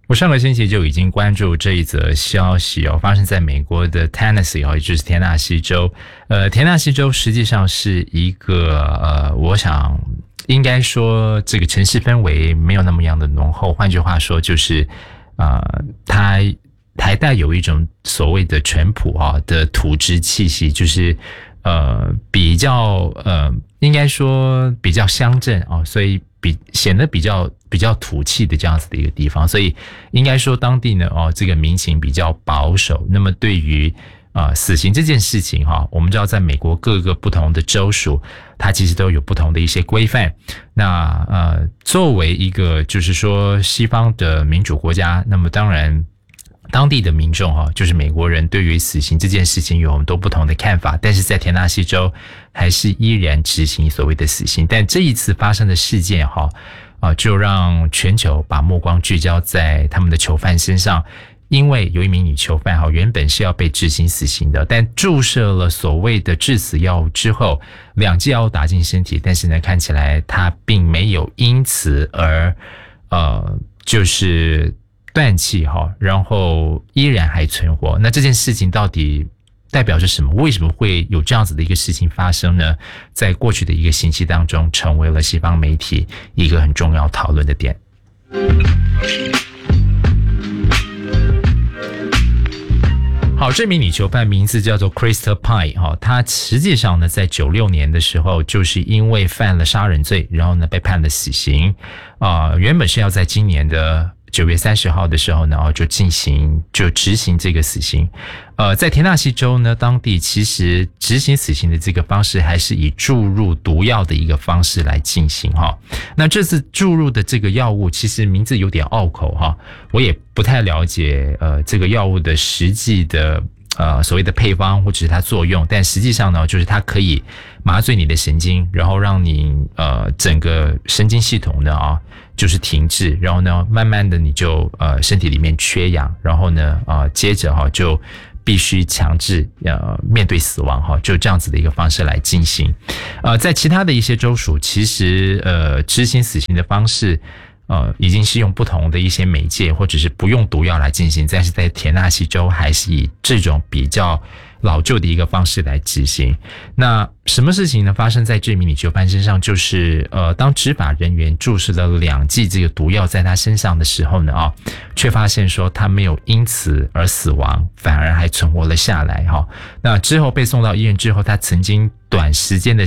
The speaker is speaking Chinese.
我上个星期就已经关注这一则消息哦，发生在美国的 Tennessee 也就是田纳西州。田纳西州实际上是一个我想应该说这个城市氛围没有那么样的浓厚，换句话说就是它还带有一种所谓的淳朴的土质气息，就是比较应该说比较乡镇所以显得比较土气的这样子的一个地方，所以应该说当地呢这个民情比较保守。那么对于死刑这件事情我们知道在美国各个不同的州属，它其实都有不同的一些规范。那作为一个就是说西方的民主国家，那么当然当地的民众就是美国人对于死刑这件事情有很多不同的看法，但是在田纳西州还是依然执行所谓的死刑。但这一次发生的事件就让全球把目光聚焦在他们的囚犯身上。因为有一名女囚犯原本是要被执行死刑的，但注射了所谓的致死药物之后，2剂药物打进身体，但是呢看起来她并没有因此而就是断气然后依然还存活。那这件事情到底代表着什么？为什么会有这样子的一个事情发生呢？在过去的一个星期当中，成为了西方媒体一个很重要讨论的点。好，这名女囚犯名字叫做 Krista Pine 她实际上呢在96年的时候就是因为犯了杀人罪，然后呢被判了死刑。原本是要在今年的9月30号的时候呢就执行这个死刑。在田纳西州呢，当地其实执行死刑的这个方式还是以注入毒药的一个方式来进行那这次注入的这个药物其实名字有点拗口我也不太了解这个药物的实际的所谓的配方或者是它作用，但实际上呢就是它可以麻醉你的神经，然后让你整个神经系统呢就是停滞，然后呢慢慢的你就身体里面缺氧，然后呢接着就必须强制面对死亡就这样子的一个方式来进行。在其他的一些州属，其实执行死刑的方式已经是用不同的一些媒介或者是不用毒药来进行，但是在田纳西州还是以这种比较老旧的一个方式来执行。那什么事情呢发生在这名女囚犯身上，就是当执法人员注射了2剂这个毒药在她身上的时候呢却发现说她没有因此而死亡，反而还存活了下来那之后被送到医院之后，她曾经短时间的